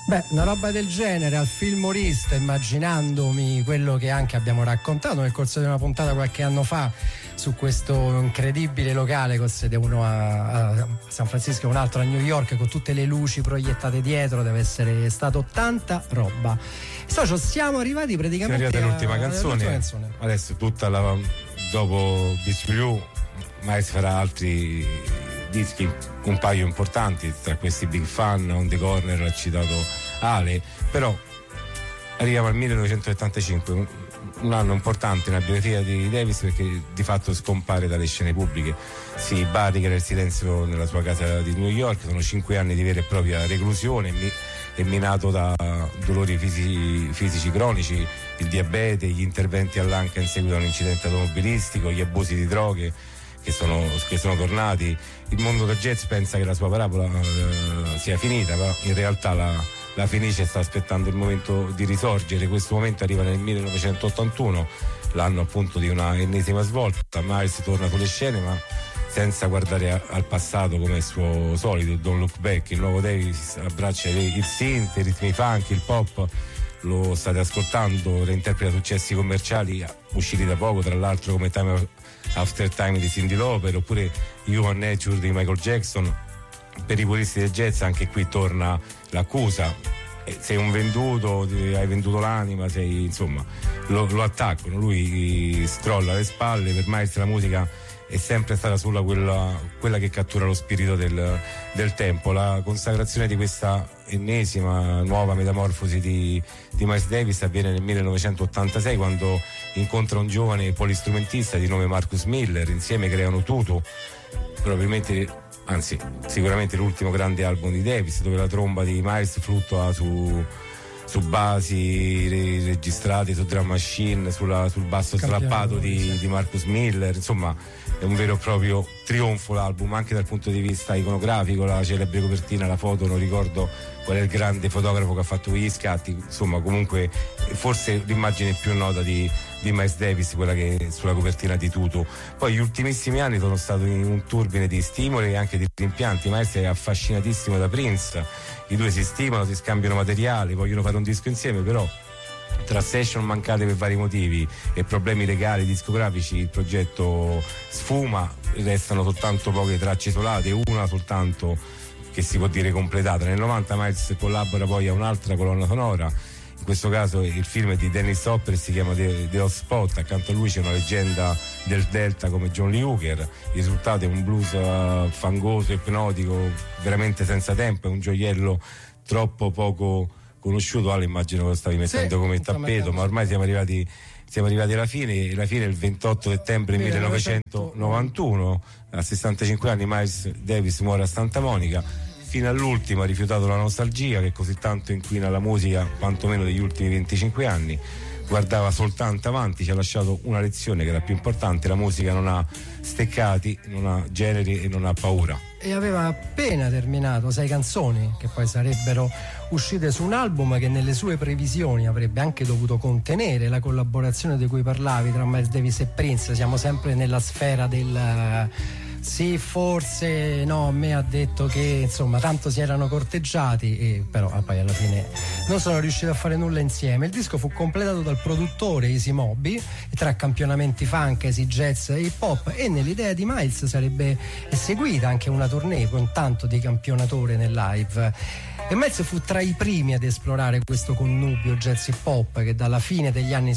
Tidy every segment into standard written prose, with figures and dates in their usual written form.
Beh, una roba del genere al Filmorista, immaginandomi quello che anche abbiamo raccontato nel corso di una puntata qualche anno fa su questo incredibile locale con sede uno a San Francisco e un altro a New York, con tutte le luci proiettate dietro, deve essere stato tanta roba. Socio, siamo arrivati praticamente all'ultima canzone. Adesso dopo Beach Blue Miles farà altri dischi, un paio importanti, tra questi Big Fun, On the Corner, l'ha citato Ale, però arriviamo al 1975, un anno importante nella biografia di Davis, perché di fatto scompare dalle scene pubbliche, si barrica nel silenzio nella sua casa di New York. Sono 5 anni di vera e propria reclusione, è minato da dolori fisici cronici, il diabete, gli interventi all'anca in seguito a un incidente automobilistico, gli abusi di droghe che sono tornati. Il mondo del jazz pensa che la sua parabola sia finita, ma in realtà la Fenice sta aspettando il momento di risorgere. Questo momento arriva nel 1981, l'anno appunto di una ennesima svolta. Miles torna sulle scene, ma senza guardare al passato come è suo solito, Don't Look Back. Il nuovo Davis abbraccia il synth, i ritmi funk, il pop. Lo state ascoltando, reinterpreta successi commerciali usciti da poco, tra l'altro, come Time After Time di Cyndi Lauper, oppure Human Nature di Michael Jackson. Per i puristi del jazz anche qui torna l'accusa: sei un venduto, hai venduto l'anima, insomma, lo attaccano, lui scrolla le spalle. Per Miles la musica è sempre stata solo quella che cattura lo spirito del tempo. La consacrazione di questa ennesima nuova metamorfosi di Miles Davis avviene nel 1986, quando incontra un giovane polistrumentista di nome Marcus Miller. Insieme creano Tutu, sicuramente l'ultimo grande album di Davis, dove la tromba di Miles fluttua su basi registrate su drum machine, sul basso strappato di Marcus Miller. Insomma, è un vero e proprio trionfo l'album, anche dal punto di vista iconografico. La celebre copertina, la foto, non ricordo qual è il grande fotografo che ha fatto quegli scatti, insomma, comunque forse l'immagine più nota di Miles Davis, quella che è sulla copertina di Tutu. Poi gli ultimissimi anni sono stati un turbine di stimoli e anche di rimpianti. Miles è affascinatissimo da Prince, i due si stimano, si scambiano materiali, vogliono fare un disco insieme, però tra session mancate per vari motivi e problemi legali discografici il progetto sfuma, restano soltanto poche tracce isolate, una soltanto che si può dire completata. Nel 90 Miles collabora poi a un'altra colonna sonora, in questo caso il film è di Dennis Hopper, si chiama The Hotspot. Accanto a lui c'è una leggenda del Delta come John Lee Hooker. Il risultato è un blues fangoso, ipnotico, veramente senza tempo, è un gioiello troppo poco conosciuto. Ale, immagino che lo stavi mettendo come tappeto, ma ormai siamo arrivati alla fine. La fine è il 28 settembre 1991, a 65 anni Miles Davis muore a Santa Monica. Fino all'ultimo ha rifiutato la nostalgia che così tanto inquina la musica, quantomeno degli ultimi 25 anni. Guardava soltanto avanti, ci ha lasciato una lezione che è la più importante: la musica non ha steccati, non ha generi e non ha paura. E aveva appena terminato 6 canzoni che poi sarebbero uscite su un album che nelle sue previsioni avrebbe anche dovuto contenere la collaborazione di cui parlavi tra Miles Davis e Prince. Siamo sempre nella sfera del sì, forse no, a me ha detto che insomma tanto si erano corteggiati, e però poi alla fine non sono riusciti a fare nulla insieme. Il disco fu completato dal produttore Easy Moby, tra campionamenti funk, easy jazz e hip hop, e nell'idea di Miles sarebbe seguita anche una tournée con tanto di campionatore nel live. E Miles fu tra i primi ad esplorare questo connubio jazz hip hop che dalla fine degli anni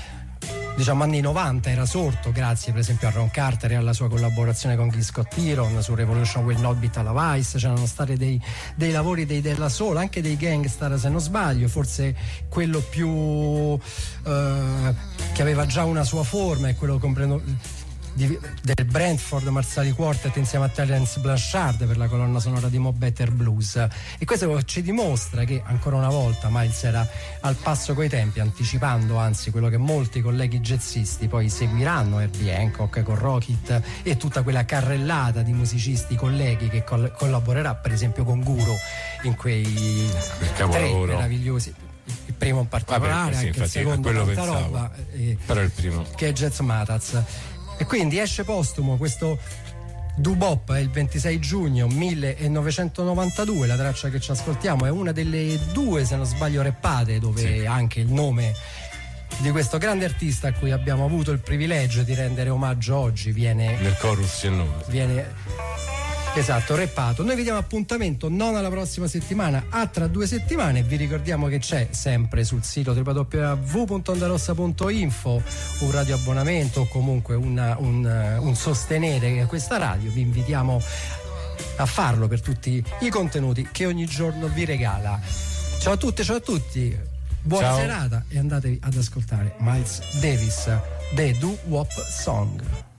anni 90 era sorto grazie per esempio a Ron Carter e alla sua collaborazione con Gil Scott-Heron su Revolution Will Not Be Televised. C'erano stati dei lavori dei Della Soul, anche dei Gangstar se non sbaglio, forse quello più che aveva già una sua forma è quello del Brentford Marsalis Quartet insieme a Terence Blanchard per la colonna sonora di Mo Better Blues. E questo ci dimostra che ancora una volta Miles era al passo coi tempi, anticipando anzi quello che molti colleghi jazzisti poi seguiranno, Herbie Hancock con Rockit e tutta quella carrellata di musicisti colleghi che collaborerà per esempio con Guru in quei 3 meravigliosi, il primo in particolare, sì, anche il secondo tanta roba, però il primo che è Jazz Matas. E quindi esce postumo questo Dubop è il 26 giugno 1992, la traccia che ci ascoltiamo è una delle 2, se non sbaglio, rappate, dove anche il nome di questo grande artista a cui abbiamo avuto il privilegio di rendere omaggio oggi viene nel chorus c'è il nome. Esatto, rappato. Noi vi diamo appuntamento non alla prossima settimana, a tra 2 settimane. Vi ricordiamo che c'è sempre sul sito www.ondarossa.info un radioabbonamento o comunque un sostenere questa radio. Vi invitiamo a farlo per tutti i contenuti che ogni giorno vi regala. Ciao a tutte, ciao a tutti, buona serata e andatevi ad ascoltare Miles Davis, The Doo Wop Song.